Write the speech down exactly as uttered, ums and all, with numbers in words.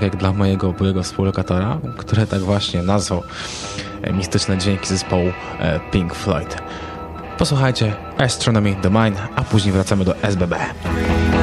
jak dla mojego byłego współlokatora, który tak właśnie nazwał mistyczne dźwięki zespołu Pink Floyd. Posłuchajcie Astronomy the Mind, a później wracamy do S B B.